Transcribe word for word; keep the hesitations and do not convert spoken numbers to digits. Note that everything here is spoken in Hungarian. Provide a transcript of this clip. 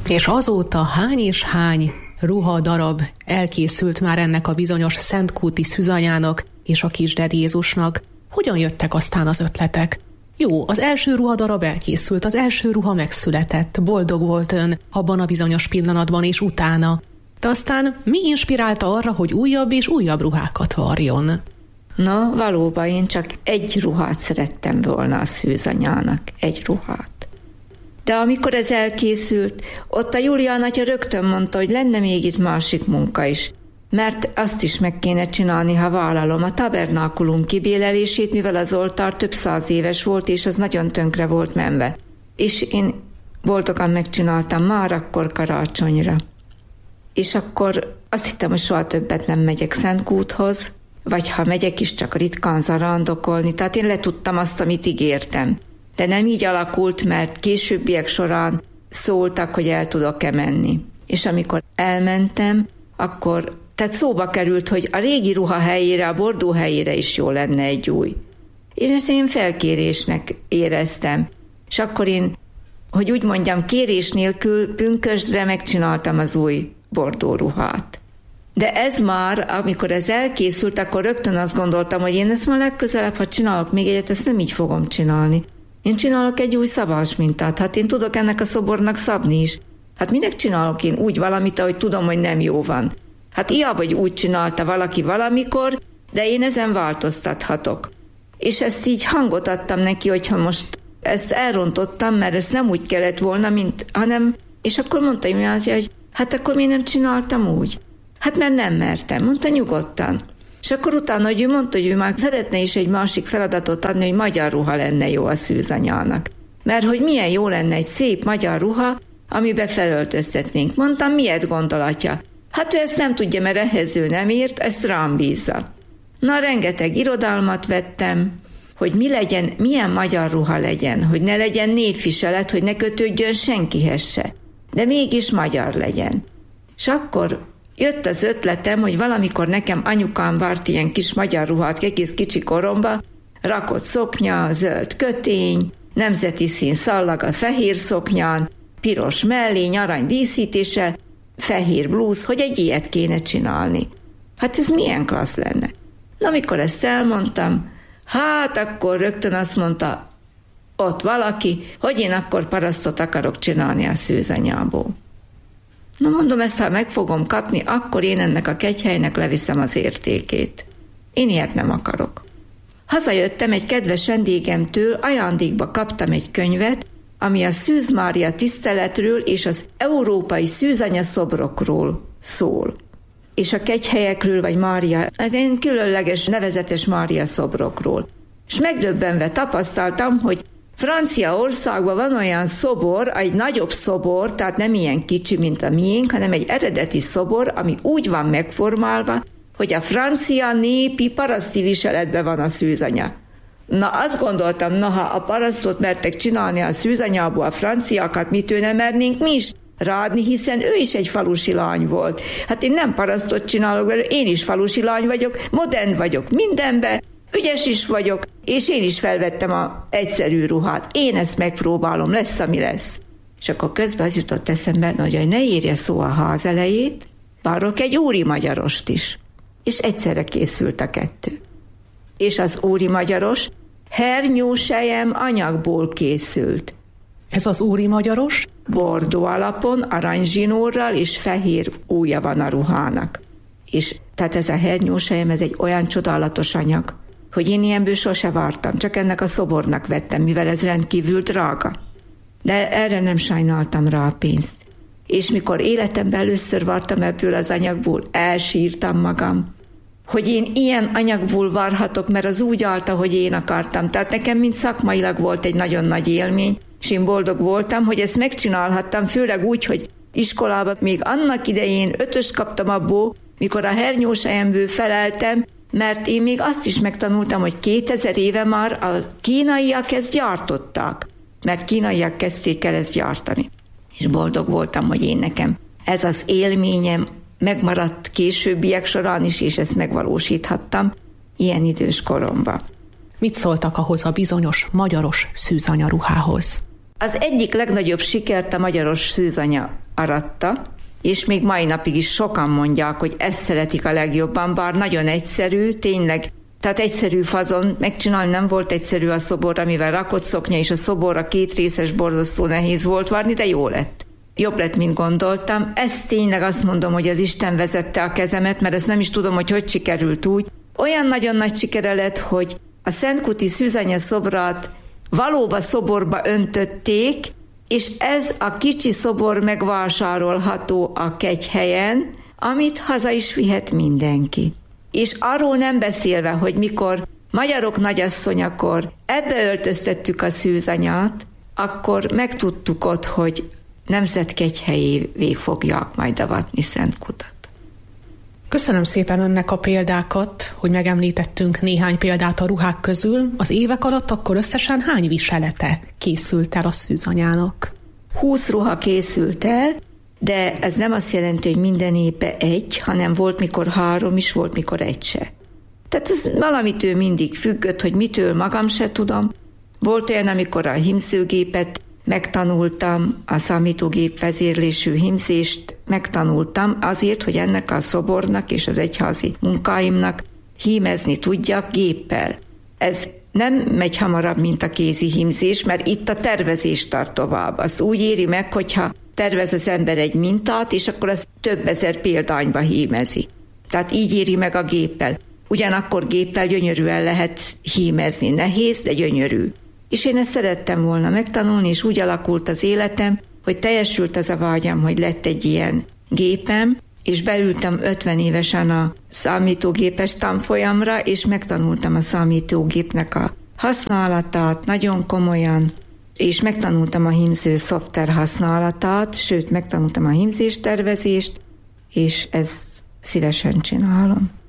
És azóta hány és hány ruhadarab elkészült már ennek a bizonyos szentkúti szűzanyának és a kisded Jézusnak. Hogyan jöttek aztán az ötletek? Jó, az első ruhadarab elkészült, az első ruha megszületett, boldog volt ön abban a bizonyos pillanatban és utána. De aztán mi inspirálta arra, hogy újabb és újabb ruhákat varjon? Na, valóban én csak egy ruhát szerettem volna a szűzanyának, egy ruhát. De amikor ez elkészült, ott a Julián atya rögtön mondta, hogy lenne még itt másik munka is, mert azt is meg kéne csinálni, ha vállalom a tabernákulum kibélelését, mivel az oltár több száz éves volt, és az nagyon tönkre volt menve. És én boldogan megcsináltam már akkor karácsonyra. És akkor azt hittem, hogy soha többet nem megyek Szentkúthoz, vagy ha megyek is, csak ritkán zarándokolni, tehát én letudtam azt, amit ígértem. De nem így alakult, mert későbbiek során szóltak, hogy el tudok-e menni. És amikor elmentem, akkor tehát szóba került, hogy a régi ruha helyére, a bordó helyére is jó lenne egy új. Én ezt én felkérésnek éreztem. És akkor én, hogy úgy mondjam, kérés nélkül pünkösdre megcsináltam az új bordó ruhát. De ez már, amikor ez elkészült, akkor rögtön azt gondoltam, hogy én ezt már legközelebb, ha csinálok még egyet, ezt nem így fogom csinálni. Én csinálok egy új szabás mintát, hát én tudok ennek a szobornak szabni is. Hát minek csinálok én úgy valamit, ahogy tudom, hogy nem jó van? Hát ilyen vagy úgy csinálta valaki valamikor, de én ezen változtathatok. És ezt így hangot adtam neki, hogyha most ezt elrontottam, mert ezt nem úgy kellett volna, mint, hanem, és akkor mondta, hogy hát akkor miért nem csináltam úgy? Hát mert nem mertem, mondta nyugodtan. És akkor utána, hogy ő mondta, hogy ő már szeretne is egy másik feladatot adni, hogy magyar ruha lenne jó a szűzanyának. Mert hogy milyen jó lenne egy szép magyar ruha, amiben felöltöztetnénk. Mondtam, miért gondolatja? Hát ő ezt nem tudja, mert ehhez ő nem írt, ezt rám bízza. Na, rengeteg irodalmat vettem, hogy mi legyen, milyen magyar ruha legyen, hogy ne legyen névviselet, hogy ne kötődjön senkihez se, de mégis magyar legyen. És akkor jött az ötletem, hogy valamikor nekem anyukám várt ilyen kis magyar ruhát egész kicsi koromba, rakott szoknya, zöld kötény, nemzeti szín szallag a fehér szoknyán, piros mellény, arany díszítéssel, fehér blúz, hogy egy ilyet kéne csinálni. Hát ez milyen klassz lenne. Na, amikor ezt elmondtam, hát akkor rögtön azt mondta ott valaki, hogy én akkor parasztot akarok csinálni a szűzanyából. Na mondom, ezt ha meg fogom kapni, akkor én ennek a kegyhelynek leviszem az értékét. Én ilyet nem akarok. Hazajöttem egy kedves vendégemtől, ajándékba kaptam egy könyvet, ami a Szűz Mária tiszteletről és az európai szűzanya szobrokról szól. És a kegyhelyekről, vagy Mária, hát én különleges, nevezetes Mária szobrokról. És megdöbbenve tapasztaltam, hogy Franciaországban van olyan szobor, egy nagyobb szobor, tehát nem ilyen kicsi, mint a miénk, hanem egy eredeti szobor, ami úgy van megformálva, hogy a francia népi paraszti viseletben van a szűzanya. Na, azt gondoltam, na, ha a parasztot mertek csinálni a szűzanyából a franciákat, mit ő nem mernénk mi is ráadni, hiszen ő is egy falusi lány volt. Hát én nem parasztot csinálok belőle, én is falusi lány vagyok, modern vagyok mindenben, ügyes is vagyok, és én is felvettem a egyszerű ruhát. Én ezt megpróbálom, lesz, ami lesz. És akkor közben az jutott eszembe, hogy ne írja szó a ház elejét, várok egy úri magyarost is. És egyszerre készült a kettő. És az úri magyaros hernyósejem anyagból készült. Ez az úri magyaros? Bordó alapon, aranyzsinórral és fehér ujja van a ruhának. És tehát ez a hernyósejem, ez egy olyan csodálatos anyag, hogy én ilyenből sose vártam, csak ennek a szobornak vettem, mivel ez rendkívül drága. De erre nem sajnáltam rá a pénzt. És mikor életemben először vartam ebből az anyagból, elsírtam magam, hogy én ilyen anyagból varhatok, mert az úgy állt, hogy én akartam. Tehát nekem mind szakmailag volt egy nagyon nagy élmény, és én boldog voltam, hogy ezt megcsinálhattam, főleg úgy, hogy iskolában még annak idején ötöst kaptam abból, mikor a hernyósejemből feleltem, mert én még azt is megtanultam, hogy kétezer éve már a kínaiak ezt gyártották, mert kínaiak kezdték el ezt gyártani. És boldog voltam, hogy én nekem ez az élményem megmaradt későbbiek során is, és ezt megvalósíthattam ilyen idős koromban. Mit szóltak ahhoz a bizonyos magyaros szűzanyaruhához? Az egyik legnagyobb sikert a magyaros szűzanya aratta, és még mai napig is sokan mondják, hogy ezt szeretik a legjobban, bár nagyon egyszerű, tényleg, tehát egyszerű fazon megcsinálni nem volt egyszerű a szobor, amivel rakott szoknya, és a szoborra két részes, borzasztó nehéz volt varni, de jó lett. Jobb lett, mint gondoltam. Ezt tényleg azt mondom, hogy az Isten vezette a kezemet, mert ezt nem is tudom, hogy hogy sikerült úgy. Olyan nagyon nagy sikere lett, hogy a Szentkúti Szűzanya szobrát valóban szoborba öntötték, és ez a kicsi szobor megvásárolható a Kegyhelyen, amit haza is vihet mindenki. És arról nem beszélve, hogy mikor magyarok nagyasszonyakor ebbe öltöztettük a szűzanyát, akkor megtudtuk ott, hogy nemzetkegyhelyévé fogják majd avatni Szentkutat. Köszönöm szépen önnek a példákat, hogy megemlítettünk néhány példát a ruhák közül. Az évek alatt akkor összesen hány viselete készült el a szűzanyának? Húsz ruha készült el, de ez nem azt jelenti, hogy minden évben egy, hanem volt mikor három is, volt mikor egy se. Tehát ez valamitől mindig függött, hogy mitől magam se tudom. Volt olyan, amikor a hímzőgépet megtanultam, a számítógép vezérlésű hímzést megtanultam azért, hogy ennek a szobornak és az egyházi munkáimnak hímezni tudjak géppel. Ez nem megy hamarabb, mint a kézi hímzés, mert itt a tervezés tart tovább. Az úgy éri meg, hogyha tervez az ember egy mintát, és akkor az több ezer példányba hímezi. Tehát így éri meg a géppel. Ugyanakkor géppel gyönyörűen lehet hímezni. Nehéz, de gyönyörű. És én ezt szerettem volna megtanulni, és úgy alakult az életem, hogy teljesült az a vágyam, hogy lett egy ilyen gépem, és beültem ötven évesen a számítógépes tanfolyamra, és megtanultam a számítógépnek a használatát nagyon komolyan, és megtanultam a hímző szoftver használatát, sőt, megtanultam a hímzéstervezést, és ezt szívesen csinálom.